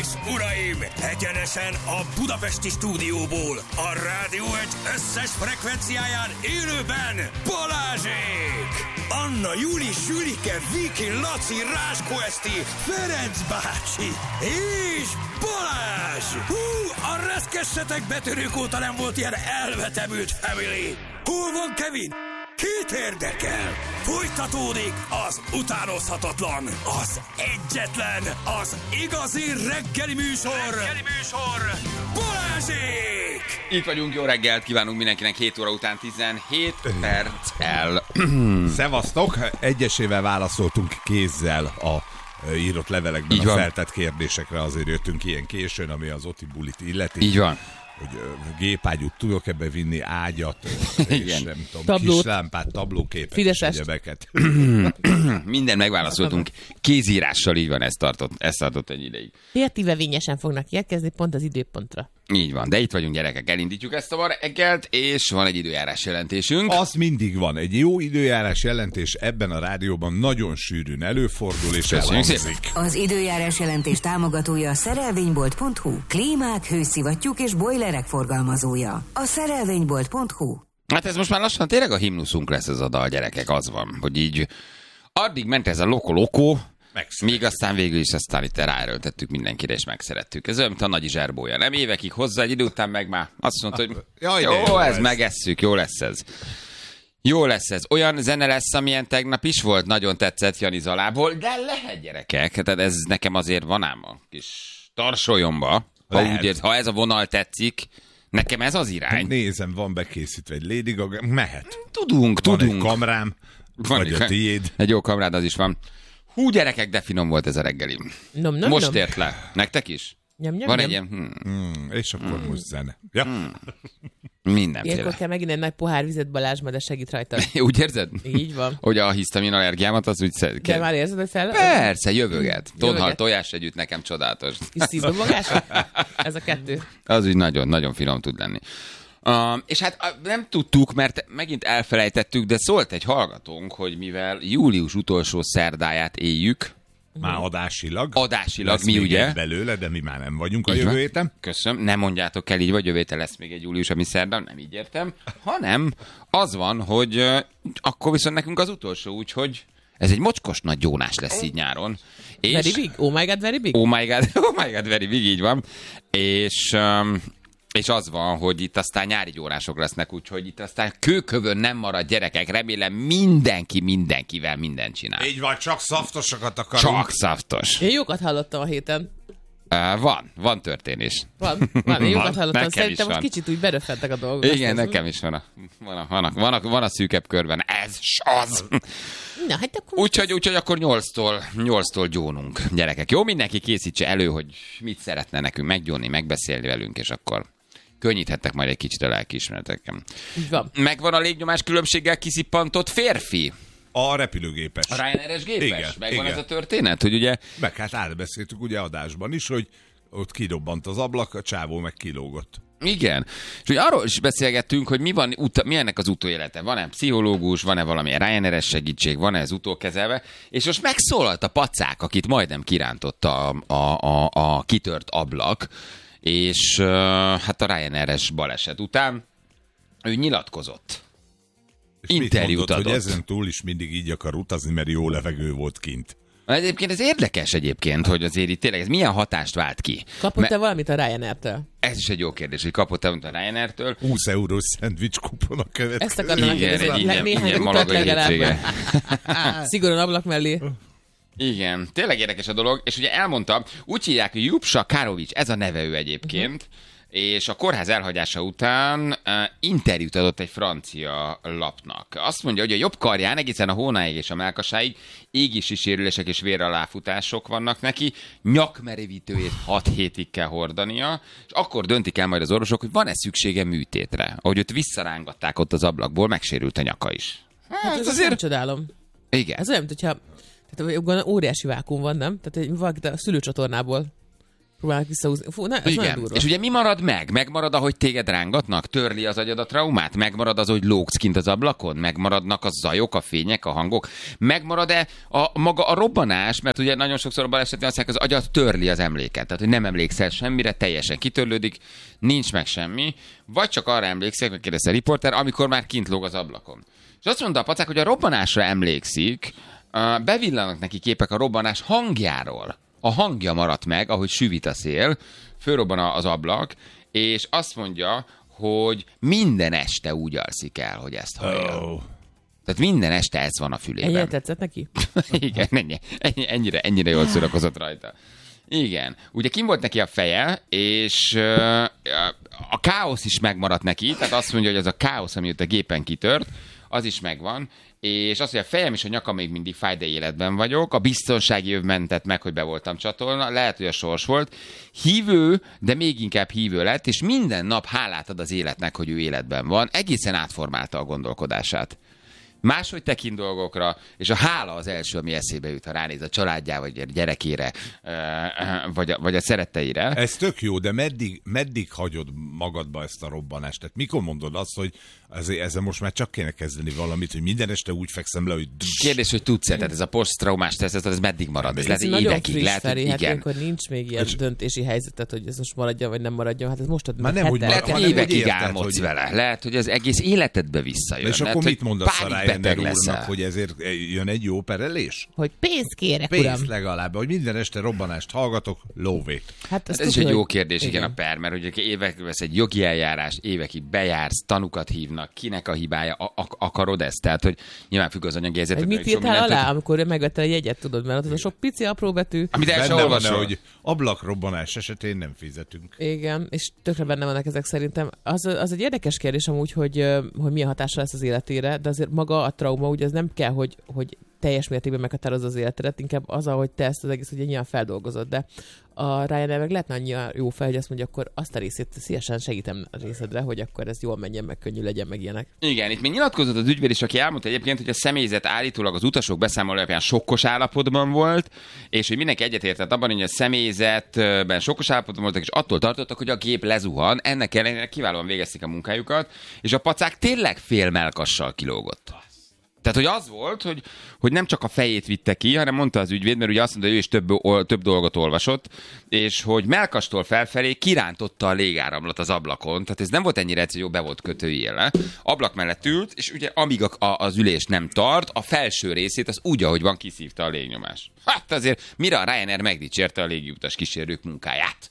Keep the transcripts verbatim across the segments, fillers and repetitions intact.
és uraim, egyenesen a budapesti stúdióból, a Rádió egy összes frekvenciáján élőben Balázsék! Anna, Juli, Zsülike, Viki, Laci, Ráskó Eszti, Ferenc bácsi és Balázs! Hú, a reszkessetek betörők óta nem volt ilyen elvetemült family! Hol van Kevin? Kit érdekel? Folytatódik az utánozhatatlan, az egyetlen, az igazi reggeli műsor, reggeli műsor, Balázsék! Itt vagyunk, jó reggelt kívánunk mindenkinek, hét óra után tizenhét perccel. Szevasztok, egyesével válaszoltunk kézzel a írott levelekben így a van. feltett kérdésekre, azért jöttünk ilyen későn, ami az Oti bulit illeti. Így van. Hogy gépágyút tudok ebbe vinni, ágyat, és nem tudom, Tablót. kislámpát, tablóképet, Fideszest. és egyebeket. Minden megválaszoltunk. Kézírással így van, ez tartott, ez tartott egy ideig. Kreatívevényesen fognak érkezni pont az időpontra. Így van, de itt vagyunk gyerekek, elindítjuk ezt a ma reggelt, és van egy időjárás jelentésünk. Az mindig van. Egy jó időjárás jelentés ebben a rádióban nagyon sűrűn előfordul, és Köszönjük elhangzik. Az időjárás jelentés támogatója a szerelvénybolt pont hu. Klímák, hőszivattyúk és bojlerek forgalmazója. A szerelvénybolt pont hu. Hát ez most már lassan tényleg a himnuszunk lesz ez a dal, gyerekek, az van, hogy így addig ment ez a loko-loko, míg aztán végül is aztán itt ráerőltettük mindenkire, és megszerettük. Ez olyan, mint a Nagyi Zserbója. Nem évekig hozzá, egy idő után meg már azt mondta, hogy Jaj, jó, jó ez, ez. megesszük, jó lesz ez. Jó lesz ez. Olyan zene lesz, amilyen tegnap is volt, nagyon tetszett Jani Zalából, de lehet, gyerekek. Tehát ez nekem azért van ám a kis tarsolyomba. Ha, úgy érz, ha ez a vonal tetszik, nekem ez az irány. Nézem, van bekészítve egy Lady Gaga, mehet. Tudunk, Van tudunk. egy kamrám, Van vagy egy- a tiéd. Egy jó kamrád az is van. Hú, gyerekek, de finom volt ez a reggeli. Nom, nom, Most nom. ért le. Nektek is? Nyom, nyom, Van nyom. egy ilyen... Hmm, Hmm, és akkor most zene. Ja. mindenféle. Ilyenkor kell megint egy nagy pohár vizet Balázsma, de segít rajta. Úgy érzed? Így van. Hogy a hisztamin allergiámat az úgy szed... De már érzed, hogy fel? Persze, jövöget. Tonhal Jövöget. tojás együtt nekem csodálatos. Kis szívdobogás? Ez a kettő. Az úgy nagyon-nagyon finom tud lenni. Uh, és hát uh, nem tudtuk, mert megint elfelejtettük, de szólt egy hallgatónk, hogy mivel július utolsó szerdáját éljük, Már adásilag. adásilag Lesz mi még ugye? egy belőle, de mi már nem vagyunk a Így van. jövő héten. Köszönöm, nem mondjátok el így, vagy jövő héten lesz még egy július, ami szerdán, nem így értem, hanem az van, hogy uh, akkor viszont nekünk az utolsó, úgyhogy ez egy mocskos nagy gyónás lesz így nyáron. És, Very big? Oh my god, very big? Oh my god, oh my god, very big, így van. És, um, és az van, hogy itt aztán nyári gyónások lesznek, úgyhogy itt aztán kőkövön nem marad, gyerekek, remélem mindenki mindenkivel mindent csinál. Így van, csak szaftosokat akarunk. Csak szaftos. Én jókat hallottam a héten. Uh, van, van történés. Van, van, én jókat Van, hallottam. nekem Szerintem is most van. kicsit úgy beröffentek a dolgok. Igen, Azt nekem is van a, van a, van a, van a, van a szűkebb körben. Ez s az. Na, hát akkor... Úgyhogy, úgyhogy akkor nyolctól, nyolctól gyónunk, gyerekek. Jó, mindenki készítse elő, hogy mit szeretne nekünk meggyónni, megbeszélni velünk, és akkor könnyíthettek majd egy kicsit a lelkiismeretekkel. Így van. Megvan a légnyomás különbséggel kiszippantott férfi. A repülőgépes. A Ryanair-es gépes? Igen, Megvan igen. ez a történet, hogy ugye... Meg hát átbeszéltük ugye adásban is, hogy ott kidobbant az ablak, a csávó meg kilógott. Igen. És ugye arról is beszélgettünk, hogy mi, van, uta, mi ennek az utóélete. Van-e pszichológus, van-e valamilyen Ryanair-es segítség, van-e ez utókezelve, és most megszólalt a pacák, akit majdnem kirántotta a, a, a, a kitört ablak, és uh, hát a Ryanair-es baleset után ő nyilatkozott. És mit Interjút mondott, hogy adott. ezen túl is mindig így akar utazni, mert jó levegő volt kint. Egyébként ez érdekes egyébként, hogy azért itt tényleg ez milyen hatást vált ki. Kapott-e Me- valamit a Ryanair-től? Ez is egy jó kérdés, hogy kapott-e valamit a Ryanair-től. húsz eurós szendvics kupon a következő. Ezt akartam Igen, kérdezni, egy hogy ingyen, le- néhány ingyen utat malagai legalább. hétvége. Szigorúan ablak mellé. Igen, tényleg érdekes a dolog, és ugye elmondta, úgy hívják, hogy Jupsa Karovics, ez a neve ő egyébként, uh-huh. és a kórház elhagyása után uh, interjút adott egy francia lapnak. Azt mondja, hogy a jobb karján egészen a hónáig és a mellkasáig égési sérülések és véraláfutások vannak neki, nyakmerevítőjét hat hétig kell hordania, és akkor döntik el majd az orvosok, hogy van-e szüksége műtétre. Ahogy őt visszarángatták ott az ablakból, megsérült a nyaka is. Hát ez azért... Nem csodálom. Igen. Ez olyan, mint hogyha tehát óriási vákum van, nem? Tehát hogy valakit a szülőcsatornából Próbálnak visszahúzni. Fú, ne, ez Igen. durva. És ugye mi marad meg? Megmarad, ahogy téged rángatnak? Törli az agyad a traumát? Megmarad az, hogy lógsz kint az ablakon? Megmaradnak a zajok, a fények, a hangok? Megmarad-e a, maga a robbanás? Mert ugye nagyon sokszor a balesetben azt mondják, az agyad törli az emléket. Tehát, hogy nem emlékszel semmire, teljesen kitörlődik, nincs meg semmi. Vagy csak arra emlékszik, megkérdezte a riporter, amikor már kint lóg az ablakon. És azt mondta a pacák, hogy a robbanásra emlékszik, bevillanak neki képek a robbanás hangjáról. A hangja maradt meg, ahogy süvít a szél, fölrobban az ablak, és azt mondja, hogy minden este úgy alszik el, hogy ezt hallja. Oh. Tehát minden este ez van a fülében. Ennyire tetszett neki? Igen, ennyi, ennyi, ennyire, ennyire jól szórakozott rajta. Igen. Ugye kim volt neki a feje, és uh, a káosz is megmaradt neki, tehát azt mondja, hogy az a káosz, ami ott a gépen kitört, az is megvan, és azt, hogy a fejem és a nyakam még mindig fáj, de életben vagyok, a biztonsági öv mentett meg, hogy be voltam csatolva, lehet, hogy a sors volt. Hívő, de még inkább hívő lett, és minden nap hálát ad az életnek, hogy ő életben van. Egészen átformálta a gondolkodását. Máshogy tekint dolgokra, és a hála az első, ami eszébe jut, ha ránéz a családjára, vagy a gyerekére, vagy a, vagy a szeretteire. Ez tök jó, de meddig, meddig hagyod magadba ezt a robbanást? Tehát mikor mondod azt, hogy ezzel, ezzel most már csak kéne kezdeni valamit, hogy minden este úgy fekszem le, hogy... Kérdés, hogy tudsz-e? Tehát ez a posztraumás teszt, ez, ez meddig marad? Ez lehet, Ez hogy nagyon évekig. friss, Lehet, hogy Feri, hát igen. amikor nincs még ilyen És- döntési helyzetet, hogy ez most maradjon, vagy nem maradjon, hát ez most ad Már meg nem, hogy hetek. Lehet, hogy hanem, hogy évekig érted, álmodsz hogy- vele. Lehet, hogy az egész életedbe visszajön. És Lehet, akkor hogy mit mondasz a pánikbeteg Ryanair leszel. úrnak, hogy ezért jön egy jó perelés? Hogy pénzt kérek, Pénzt uram. legalább, hogy minden este robbanást hallgatok, lóvét. Hát Hát ez is tudni, egy jó hogy- kérdés, igen, a per, mert ugye évek vesz egy jogi eljárás, évekig bejársz, tanukat hívnak, kinek a hibája, a- a- akarod ezt? Tehát, hogy nyilván függ az anyagi Hogy helyzetet. mit írtál alá, amikor megvetted a jegyet, tudod, mert ott az a sok pici apró betű. Amit el sem Benne van, olvasol. hogy ablakrobbanás esetén nem fizetünk. Igen, és tökre benne vannak ezek szerintem. Az, az egy érdekes kérdés amúgy, hogy, ö, hogy milyen hatása lesz az életére, de azért maga a trauma, ugye az nem kell, hogy, hogy teljes mértékben meghatározza az életedet, inkább az, ahogy te ezt az egész ugye nyilván feldolgozod, de a Ryanair meg lehetne annyira jó fel, hogy azt mondja, akkor azt a részét szívesen segítem a részedre, hogy akkor ez jól menjen, meg könnyű legyen, meg ilyenek. Igen, itt még nyilatkozott az ügyvéd is, aki elmondta egyébként, hogy a személyzet állítólag az utasok beszámoló alapján sokkos állapotban volt, és hogy mindenki egyetértett abban, hogy a személyzetben sokkos állapotban voltak, és attól tartottak, hogy a gép lezuhan, ennek ellenére kiválóan végezték a munkájukat, és a pacák tényleg fél melkassal kilógott. Tehát, hogy az volt, hogy, hogy nem csak a fejét vitte ki, hanem mondta az ügyvéd, mert ugye azt mondta, hogy ő is több, ol- több dolgot olvasott, és hogy melkastól felfelé kirántotta a légáramlat az ablakon, tehát ez nem volt ennyire egyszerű, jó, be volt kötőjéle. Ablak mellett ült, és ugye amíg a, a, az ülés nem tart, a felső részét az úgy, ahogy van, kiszívta a légnyomás. Hát azért mire a Ryanair megdicsérte a légiutas kísérők munkáját?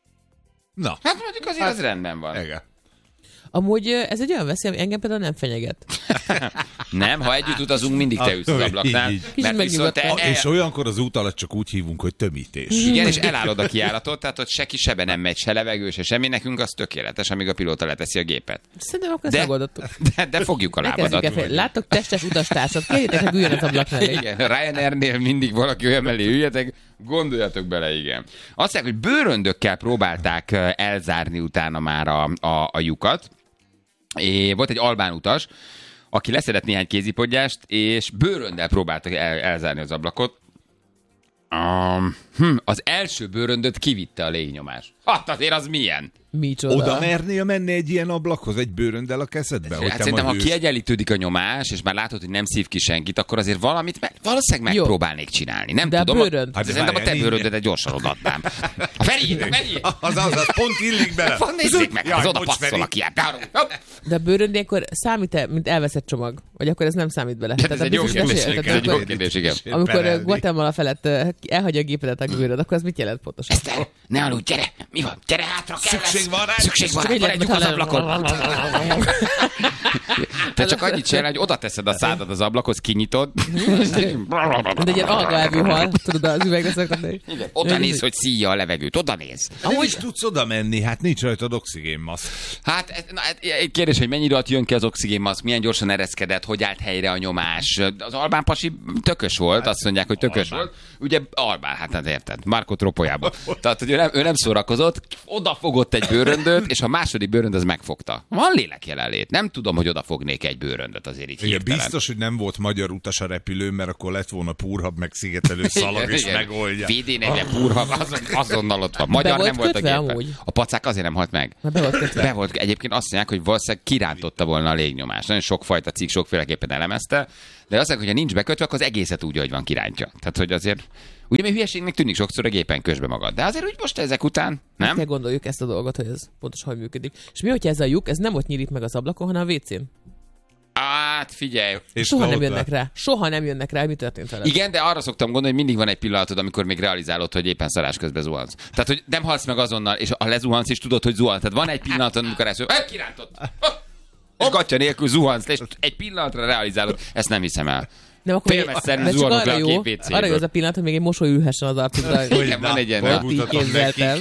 Na, Hát mondjuk azért az rendben van. igen. Amúgy ö, ez egy olyan veszély, ami engem például nem fenyeget. Nem, ha együtt utazunk, mindig te ülsz az Ah, ablaknál. így, így. Mert Kicsit viszont te megnyugodtam. el, És olyankor az út alatt csak úgy hívunk, hogy tömítés. igen, és elállod a kiállatot, tehát ott se kisebe nem megy, se levegő, se semmi, nekünk az tökéletes, amíg a pilóta leteszi a gépet. Szerintem akkor ezt De, megoldottuk. de, de fogjuk a Ne kezdjük el lábadat. fel. Láttok testes utastársat, kérjétek, hogy üljön az ablak mellé. Igen, Ryanairnél mindig valaki olyan mellé üljetek, gondoljatok bele, igen. Azt mondják, hogy bőröndökkel próbálták eh, elzárni utána már a, a, a lyukat. É, volt egy albán utas, aki leszedett néhány kézipodgyást, és bőröndel próbáltak el, elzárni az ablakot. Um, hm, az első bőröndöt kivitte a légnyomás. Hát azért az milyen? Micsoda. Oda mernél menni egy ilyen ablakhoz, egy bőröndel a kezedbe? Hogy Hát te szerintem, majd ha ősz- kiegyenlítődik a nyomás, és már látod, hogy nem szív ki senkit, akkor azért valamit me- valószínűleg Jó. megpróbálnék csinálni. Nem De a tudom. bőrönd? Hát Hát szerintem a te várjál, bőröndödet gyorsan odaadnám. A Feri, a Feri! Az, az, az pont illik bele. Van, nézzék meg, Jaj, az oda bocs, passzol Feri. a kiább. Hopp! De a bőrönd ilyenkor számít-e, mint elveszett csomag? Vagy akkor ez nem számít bele? Hát ez a egy jó bizonyos kérdés, eset- ez egy jó amikor- kérdés, igen. Amikor Perelni. Guatemala felett ö, elhagyja a gépedet a bőröd, akkor az mit jelent pontosan? Eszter, ne aludj, gyere! Mi van? Gyere hátra, kell Szükség lesz. van rá? Szükség van, Csak rá, egy maradjunk az lehet, ablakon. Te csak annyit csinál, hogy oda teszed a szádat az ablakhoz, kinyitod. Mint egy ilyen algaelvű hal, tudod, az üvegre szokott. Igen, oda néz, hogy szíja a levegőt, oda néz. Nem is tudsz oda menni, hát nincs rajtad oxigénmaszk. Hát, ez- na, hát, egy kérdés, hogy mennyi idő alatt jön ki az oxigénmaszk, milyen gyorsan ereszkedett, hogy állt helyre a nyomás. Az albán pasi tökös volt, azt mondják, hogy tökös Albán. volt. Ugye Albán, hát hát érted, Marco Tropolyában. Tehát, hogy ő nem, ő nem szórakozott. behozott, odafogott egy bőröndöt, és a második bőrönd az megfogta. Van lélek jelenlét. Nem tudom, hogy odafognék egy bőröndöt azért így igen, hirtelen. biztos, hogy nem volt magyar utas a repülőn, mert akkor lett volna púrhab, meg szigetelő szalag, és megoldja. vé dé negyven púrhab, azon, azonnal ott van. Magyar Be nem volt a kötve gépen. amúgy? A pacák azért nem halt meg. Be volt kötve. Be volt. Egyébként azt mondják, hogy valószínűleg kirántotta volna a légnyomást. Nagyon sokfajta cikk sokféleképpen elemezte, de azt mondják, hogy ha nincs bekötve, akkor az egészet úgy, hogy van kirántja. Tehát, hogy azért, ugye még hülyeségnek tűnik sokszor a gépen közbe magad. De azért úgy most ezek után, nem? Kell gondoljuk ezt a dolgot, hogy ez pontosan hogy működik. És mi, hogyha ez a lyuk, ez nem ott nyílik meg az ablakon, hanem a vécén? Hát figyelj. És Soha nem ott jönnek rá. Soha nem jönnek rá, hogy mi történt vele. Igen, de arra szoktam gondolni, hogy mindig van egy pillanatod, amikor még realizálod, hogy éppen szarás közben zuhansz. Tehát, hogy nem halsz meg azonnal, és ha lezuhansz is tudod, hogy zuhansz. Tehát van egy pillanatod, amikor ezt mondod, kirántott. És gatya nélkül zuhansz, és egy pillanatra realizálod. Ezt nem hiszem el. Nem, akkor Félmezszerűen mert csak zuhanok le arra a jó, gép vécéből. arra jó az a pillanat, hogy még egy mosoly ülhessen az arcodra. Igen, van egy ilyen. Ott így képzeltem.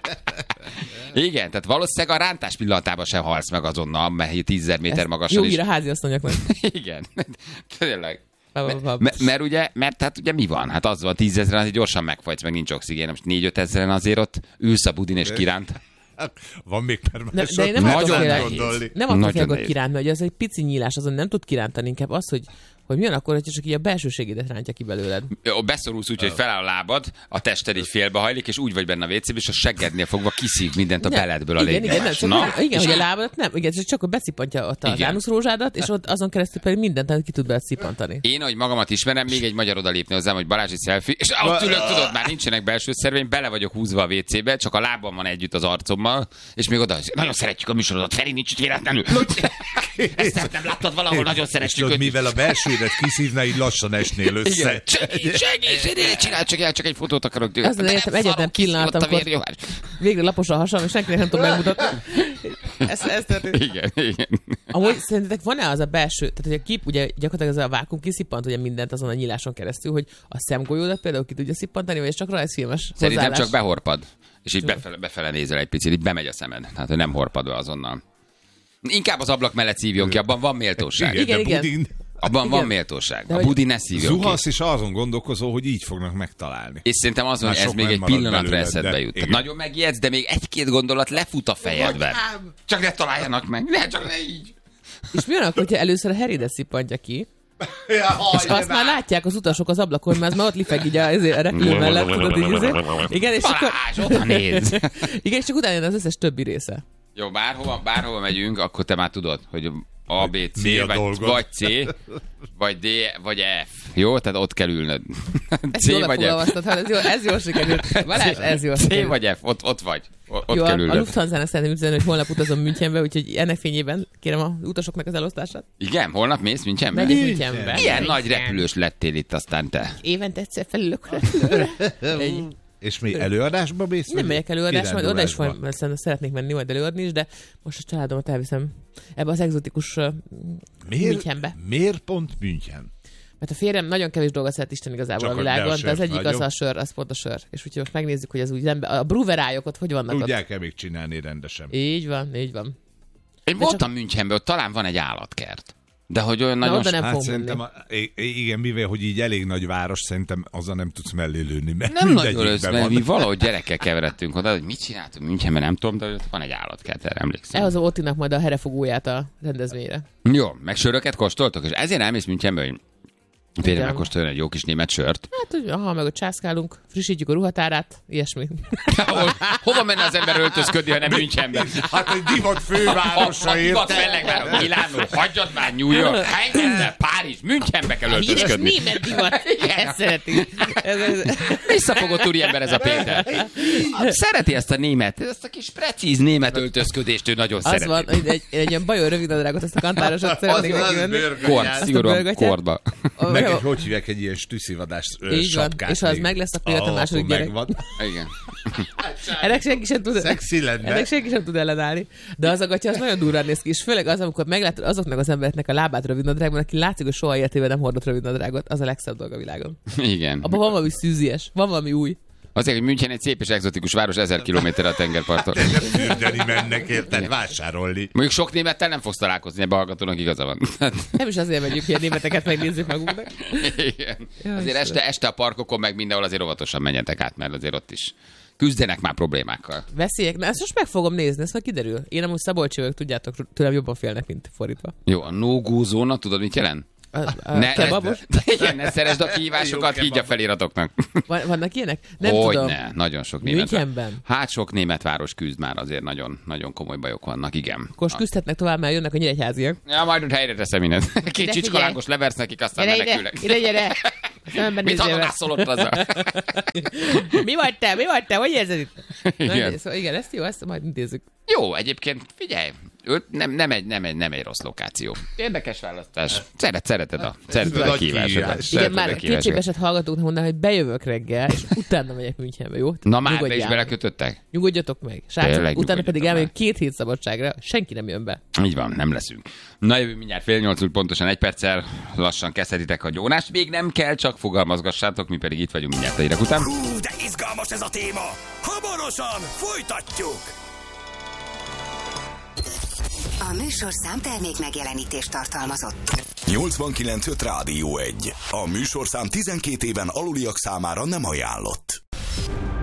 Igen, tehát valószínűleg a rántás pillanatában sem halsz meg azonnal, mert tízezer méter magasan Jó is. ír a háziasszonyoknak. Igen, tényleg. Mert, mert ugye, mert hát ugye mi van? Hát az van, tízezeren azért gyorsan megfagysz, meg nincs oxigén, most négy-ötezeren azért ott ülsz a budin és kiránt. Van még Nem, permanens. de én nem Nagyon attól félek, nehéz. nem attól Nagyon félek, hogy nehéz. kiránt, mert ugye az egy pici nyílás, azon nem tud kirántani, inkább az, hogy hogy mi van akkor, hogyha csak így a belsőségédet rántja ki belőled. Jó, beszorulsz úgy, hogy feláll a lábad, a tested így félbehajlik, és úgy vagy benne a vécében, és a seggednél fogva kiszív mindent a Nem, beledből a igen, igen, nem, légnyomás. csak, Na, hogy- igen, és hogy a lábadat nem, igen, csak hogy beszipantja ott az Igen. ánuszrózsádat, és ott azon keresztül pedig mindent amit ki tud beled szippantani. én, ahogy magamat ismerem, még egy magyar odalépne hozzám, hogy Balázsi selfie, és ott ülök, tudod, már nincsenek belső szerveim, bele vagyok húzva a vécébe, csak a lábam van együtt az arcommal, és még oda, nagyon szeretjük a műsorodat, Feri, nincs itt véletlenül. Ezt nem láttad valahol, nagyon És szeretjük tudod, őt. mivel a belsődet kiszívna, így lassan esnél össze. Igen. Segíts, segíts, segíts, csinálj csak el, csak egy fotót akarok. Azt mondom, értem, egyetlen pillanat, amikor végre lapos a hasam, és senkinek nem tudom megmutatni. Ez, ez történt. Igen, igen. Amúgy szerintetek van-e az a belső, tehát hogy a kép, ugye gyakorlatilag ez a vákum kiszippant ugye mindent azon a nyíláson keresztül, hogy a szemgolyódat például ki tudja szippantani, vagy ez csak rajzfilmes Szerintem hozzáállás? csak behorpad. És így befele, befele nézel egy picit, így bemegy a szemed. Tehát, hogy nem horpad be azonnal. Inkább az ablak mellett szívjon ki, abban van méltóság. Igen, Igen, de igen. budin. Abban Igen. van méltóság. De A hogy- budi ne szívjon ki. Zuhansz, és azon gondolkozol, hogy így fognak megtalálni. És szerintem az van, Már hogy ez sok még nem egy marad pillanatra belőled, eszedbe de jut. Tehát igen. nagyon megijedsz, de még egy-két gondolat lefut a fejedben. Csak ne találjanak meg. Ne, csak ne így. És mi van akkor, hogyha először a Harrydet szippantja ki, és azt már látják az utasok az ablakon, mert az már ott lifeg így a, a repülő mellett, tudod így izé. Igen, és akkor... Balázs, oda néz. Igen, és csak utána jön az összes többi része. Jó, bárhova, bárhova megyünk, akkor te már tudod, hogy A, B, C, Mi a vagy, dolgod? vagy C, vagy D, vagy F. Jó? Tehát ott kell ülnöd. Ezt C jól vagy F. megfogalmaztad, hát ez jól, ez jól sikerült. Balázs, ez jól C sikerült. vagy F, ott, ott vagy. O- Ott Jó, kell a, a ülnöd. Lufthansa-nak szeretném üzenni, hogy holnap utazom Münchenbe, úgyhogy ennek fényében kérem az utasoknak az elosztását. Igen, holnap mész Münchenbe? Megyek Münchenbe. Milyen nagy repülős lettél itt aztán te? Évente egyszer felülök a repülőre. Egy- És mi előadásba mész? Nem vagy megyek előadásra, majd oda is kirándulásba? majd, mert szeretnék menni majd előadni is, de most a családomat elviszem ebbe az egzotikus uh, Miért, Münchenbe. miért pont München? Mert a férjem nagyon kevés dolgot szeret Isten igazából Csak a hogy világon, ne a de az sört egyik az vágyom. a sör, az pont a sör. És úgyhogy most megnézzük, hogy az úgy ember, a bruverájok ott hogy vannak Tudják-e még csinálni rendesen? ott. Így van, így van. Én voltam Münchenben, ott talán van egy állatkert. De hogy olyan Na, nagyon... oda nem Hát fogunk szerintem, menni. a, i- igen, mivel, hogy így elég nagy város, szerintem azzal nem tudsz mellé lőni, mert Nem nagyon mindegyikben össze, van. mi valahogy gyerekkel keveredtünk oda, hogy mit csináltunk Münchenben, nem tudom, de ott van egy állatkert, erre emlékszem. Elhozom Ottinak majd a herefogóját a rendezvényre. Jó, meg söröket kóstoltok, és ezért elmész Münchenbe, hogy férjem Igen. megkóstoljon egy jó kis német sört. Hát, hogy aha, meg ott császkálunk, frissítjük a ruhatárát, ilyesmi. Hol, hova menne az ember öltözködni, ha nem Münchenben? Hát egy divat A fővárosa divat érte. fellegvárok, Milánó, hagyjad már New York, Engedne, Párizs, Münchenbe kell Híres öltözködni. német divat, ezt szereti. Ez, ez, Visszafogott úriember ez a Péter. Szereti ezt a német, ezt a kis precíz német öltözködést, ő nagyon az szereti. van, egy, egy, egy ilyen bajor rövidnadrágot, ezt a kantárosat szeretnék neki venni. Kord, Azt a szigorúan bőrgatját. kordba. Meg Jó. egy, hogy hívják, egy ilyen stüsszivadás ö, Így van, sapkát. és ha az még. meg lesz, akkor jött a Ah, második akkor gyerek. megvan. Igen. Ennek senki sem tud, Szexi lenne. ennek senki sem tud ellenállni. De az a gatya, az nagyon durrán néz ki, és főleg az, amikor meglátod azoknak az embereknek a lábát rövidnadrágban, aki látszik, hogy soha életében nem hordott rövidnadrágot, az a legszebb dolog a világon. Igen. Abban van valami szűzies, van valami új. Azért, hogy München egy szép és egzotikus város, ezer kilométer a tengerparton. De nem fürdeni mennek, érted? Vásárolni. Mondjuk sok némettel nem fogsz találkozni, ebbe a hallgatónak igaza van. Nem is azért megyünk, hogy a németeket megnézzük magunknak. Igen. Ja, Azért este, este a parkokon meg mindenhol azért óvatosan menjetek át, mert azért ott is küzdenek már problémákkal. Veszélyek? Na, ezt most meg fogom nézni, ezt már kiderül. Én amúgy Szabolcsi vagyok, tudjátok, tőlem jobban félnek, mint fordítva. Jó, a no-go zóna, tudod, mit jelent? A, a Ne, kebabos? ne, igen, ne szeresd a kihívásokat, így a feliratoknak. Van, vannak ilyenek? Nem Hogy tudom. ne, nagyon sok német. Münchenben? Hát sok német város küzd már, azért nagyon, nagyon komoly bajok vannak, igen. Akkor küzdhetnek tovább, mert jönnek a nyíregyháziak. Ja, majd ott helyre teszem mindent. Két Ide, csicskolangos leversz nekik, aztán Gyere ide, menekülnek. ide, gyere! Szemben Mit nézzél hadonászol ott azzal? Mi vagy te? Mi vagy te? Hogy érzed itt? Igen. Na, szóval igen, ezt jó, ezt majd intézzük. Jó, egyébként figyelj, őt nem, nem, egy, nem, egy, nem egy rossz lokáció. Érdekes választás. Szeret, szereted a, szereted a nagy kihívásokat. kihívás. Igen, Szereted a már kihívásokat. kétségbeesett hallgatóknak mondanám, hogy bejövök reggel, és utána megyek Münchenbe, jó? Na már be is Nyugodjál. belekötöttek? Nyugodjatok meg. Srácok, Tényleg utána pedig nyugodjatok elmegyünk két hét szabadságra, senki nem jön be. Így van, nem leszünk. Na jövő mindjárt fél nyolc, úgy pontosan egy perccel lassan kezdhetitek a gyónást. Még nem kell, csak fogalmazgassátok, mi pedig itt vagyunk mindjárt a hírek után. Hú, de izgalmas ez a téma! Hamarosan folytatjuk! A műsorszám termék megjelenítést tartalmazott. nyolcvankilenc öt Rádió egy. A műsorszám tizenkét éven aluliak számára nem ajánlott.